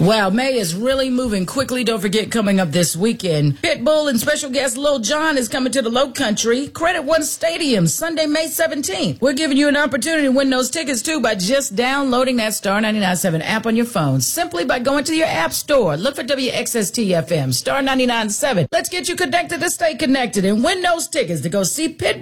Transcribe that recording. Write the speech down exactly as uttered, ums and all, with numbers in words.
Wow, May is really moving quickly. Don't forget, coming up this weekend, Pitbull and special guest Lil Jon is coming to the Low Country Credit One Stadium Sunday, May seventeenth. We're giving you an opportunity to win those tickets, too, by just downloading that Star ninety-nine point seven app on your phone. Simply by going to your app store. Look for W X S T F M, Star ninety-nine point seven. Let's get you connected to stay connected and win those tickets to go see Pitbull